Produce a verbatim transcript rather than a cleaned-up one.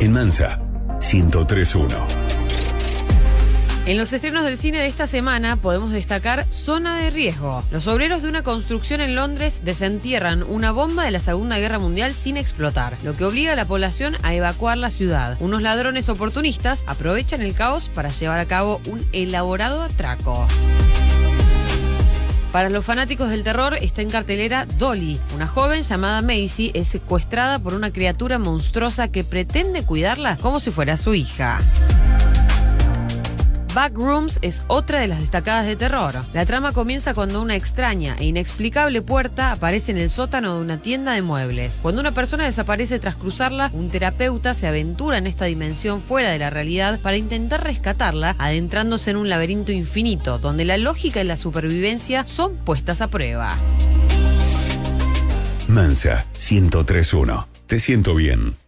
En Mansa, ciento tres punto uno. En los estrenos del cine de esta semana podemos destacar Zona de Riesgo. Los obreros de una construcción en Londres desentierran una bomba de la Segunda Guerra Mundial sin explotar, lo que obliga a la población a evacuar la ciudad. Unos ladrones oportunistas aprovechan el caos para llevar a cabo un elaborado atraco. Para los fanáticos del terror está en cartelera Dolly. Una joven llamada Macy es secuestrada por una criatura monstruosa que pretende cuidarla como si fuera su hija. Backrooms es otra de las destacadas de terror. La trama comienza cuando una extraña e inexplicable puerta aparece en el sótano de una tienda de muebles. Cuando una persona desaparece tras cruzarla, un terapeuta se aventura en esta dimensión fuera de la realidad para intentar rescatarla, adentrándose en un laberinto infinito, donde la lógica y la supervivencia son puestas a prueba. Mansa, ciento tres punto uno. Te siento bien.